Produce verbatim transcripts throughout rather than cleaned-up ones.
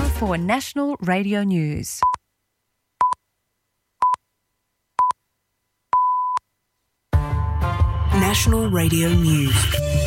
now for National Radio News. National Radio News.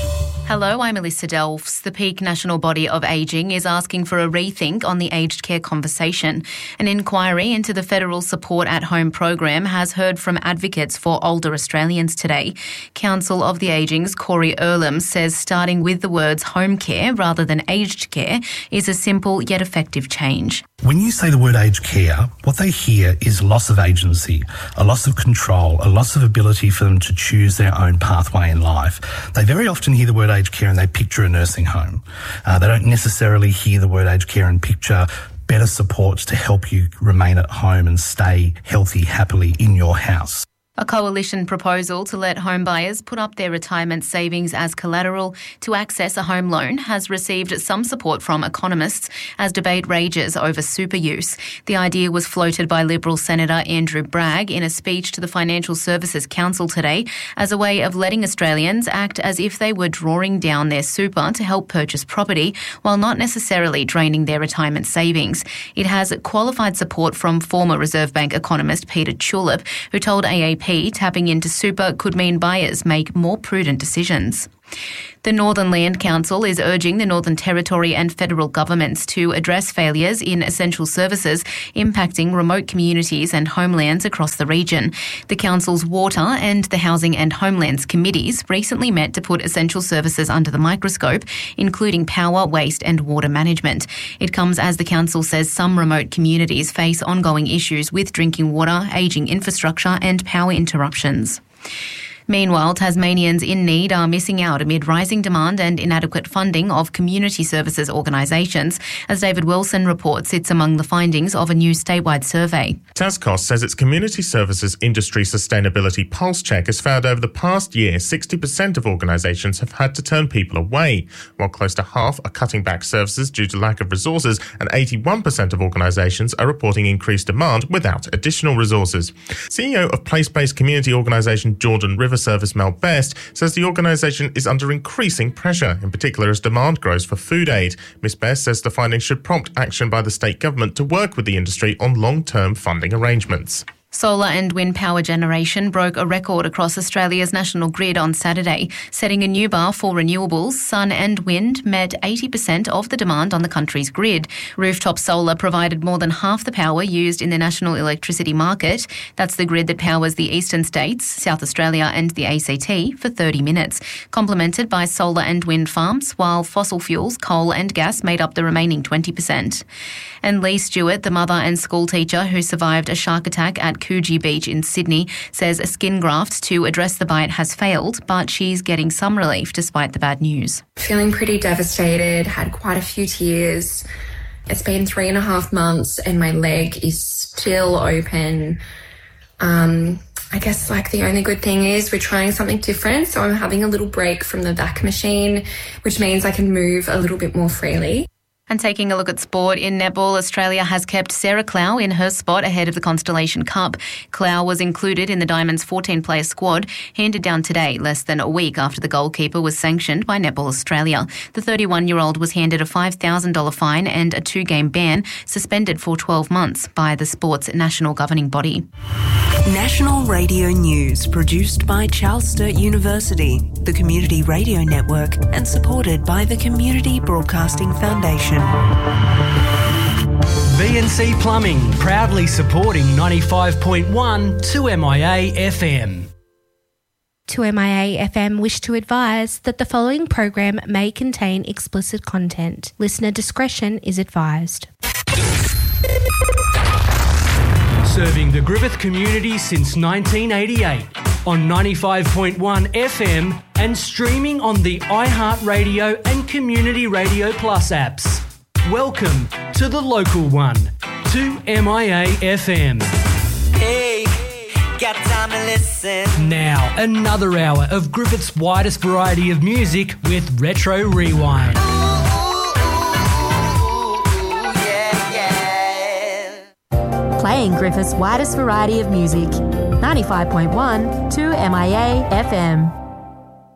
Hello, I'm Alyssa Delfs. The Peak National Body of Ageing is asking for a rethink on the aged care conversation. An inquiry into the federal Support at Home program has heard from advocates for older Australians today. Council of the Ageing's Corey Earlham says starting with the words home care rather than aged care is a simple yet effective change. When you say the word aged care, what they hear is loss of agency, a loss of control, a loss of ability for them to choose their own pathway in life. They very often hear the word aged care and they picture a nursing home. Uh, they don't necessarily hear the word aged care and picture better supports to help you remain at home and stay healthy, happily in your house. A coalition proposal to let home buyers put up their retirement savings as collateral to access a home loan has received some support from economists as debate rages over super use. The idea was floated by Liberal Senator Andrew Bragg in a speech to the Financial Services Council today as a way of letting Australians act as if they were drawing down their super to help purchase property while not necessarily draining their retirement savings. It has qualified support from former Reserve Bank economist Peter Tulip, who told A A P tapping into super could mean buyers make more prudent decisions. The Northern Land Council is urging the Northern Territory and federal governments to address failures in essential services impacting remote communities and homelands across the region. The Council's Water and the Housing and Homelands Committees recently met to put essential services under the microscope, including power, waste and water management. It comes as the Council says some remote communities face ongoing issues with drinking water, ageing infrastructure and power interruptions. Meanwhile, Tasmanians in need are missing out amid rising demand and inadequate funding of community services organisations. As David Wilson reports, it's among the findings of a new statewide survey. Tascos says its community services industry sustainability pulse check has found over the past year sixty percent of organisations have had to turn people away, while close to half are cutting back services due to lack of resources, and eighty-one percent of organisations are reporting increased demand without additional resources. C E O of place-based community organisation Jordan River Service Mel Best says the organisation is under increasing pressure, in particular as demand grows for food aid. Miss Best says the findings should prompt action by the state government to work with the industry on long-term funding arrangements. Solar and wind power generation broke a record across Australia's national grid on Saturday, setting a new bar for renewables. Sun and wind met eighty percent of the demand on the country's grid. Rooftop solar provided more than half the power used in the national electricity market. That's the grid that powers the eastern states, South Australia and the A C T for thirty minutes, complemented by solar and wind farms, while fossil fuels, coal and gas made up the remaining twenty percent. And Lee Stewart, the mother and school teacher who survived a shark attack at Coogee Beach in Sydney, says a skin graft to address the bite has failed, but she's getting some relief despite the bad news. Feeling pretty devastated, had quite a few tears. It's been three and a half months and my leg is still open. Um, I guess like the only good thing is we're trying something different, so I'm having a little break from the vac machine, which means I can move a little bit more freely. And taking a look at sport, in netball, Australia has kept Sarah Clow in her spot ahead of the Constellation Cup. Clow was included in the Diamonds fourteen-player squad, handed down today, less than a week after the goalkeeper was sanctioned by Netball Australia. The thirty-one-year-old was handed a five thousand dollars fine and a two-game ban, suspended for twelve months by the sport's national governing body. National Radio News, produced by Charles Sturt University, the Community Radio Network, and supported by the Community Broadcasting Foundation. V and C Plumbing, proudly supporting ninety-five point one two M I A F M. two M I A F M wish to advise that the following program may contain explicit content. Listener discretion is advised. Serving the Griffith community since nineteen eighty-eight on ninety-five point one F M and streaming on the iHeartRadio and Community Radio Plus apps. Welcome to the local one, two M I A F M. Hey, got time to listen. Now, another hour of Griffith's widest variety of music with Retro Rewind. Playing Griffith's widest variety of music. ninety-five point one two M I A F M.